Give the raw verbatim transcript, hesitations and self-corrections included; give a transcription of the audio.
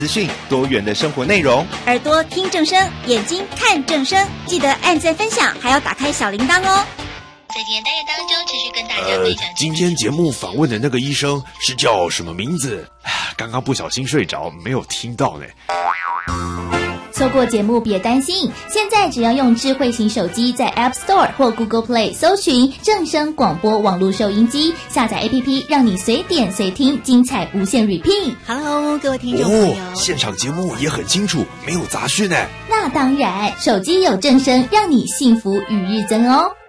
资讯，多元的生活内容。 耳朵听正声，眼睛看正声，记得按赞分享，还要打开小铃铛哦。 在今天单元当中，持续跟大家分享、呃。 今天节目访问的那个医生是叫什么名字？刚刚不小心睡着，没有听到呢。 错过节目别担心，现在只要用智慧型手机在 App Store 或 Google Play 搜寻正声广播网络收音机，下载 A P P， 让你随点随听，精彩无限 repeat。 Hello， 各位听众朋友， 哦，现场节目也很清楚，没有杂讯呢。 那当然，手机有正声，让你幸福与日增哦。